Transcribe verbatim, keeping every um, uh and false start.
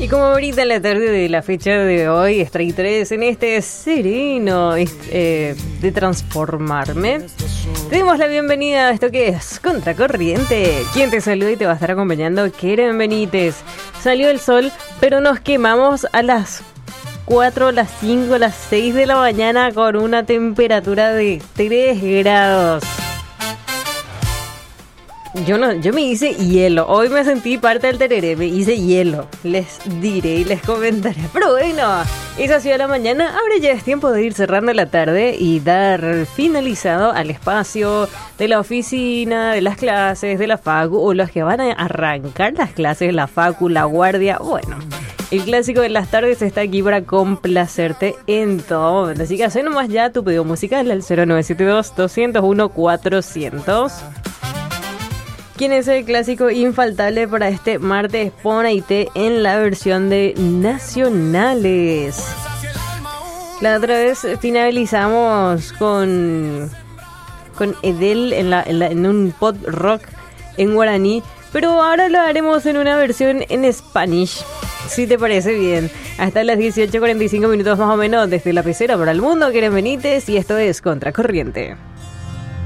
Y como ahorita en la tarde de la fecha de hoy, estoy tres en este sereno eh, de transformarme, te damos la bienvenida a esto que es Contracorriente. Quien te saluda y te va a estar acompañando, Keren Benítez. Salió el sol, pero nos quemamos a las cuatro, las cinco, las seis de la mañana con una temperatura de tres grados. Yo no, yo me hice hielo. Hoy me sentí parte del tereré, me hice hielo. Les diré y les comentaré. Pero bueno, esa ha sido la mañana. Ahora ya es tiempo de ir cerrando la tarde y dar finalizado al espacio de la oficina, de las clases, de la facu, o los que van a arrancar las clases, la facu, la guardia. Bueno, el clásico de las tardes está aquí para complacerte en todo momento. Así que hacé nomás ya tu pedido musical al cero nueve siete dos, dos cero uno, cuatrocientos. ¿Quién es el clásico infaltable para este martes? Pon ahí te en la versión de nacionales. La otra vez finalizamos con con Edel en, la, en, la, en un pop rock en guaraní, pero ahora lo haremos en una versión en Spanish, si te parece bien. Hasta las dieciocho cuarenta y cinco minutos más o menos desde la pecera para el mundo, Keren Benítez, y esto es Contracorriente.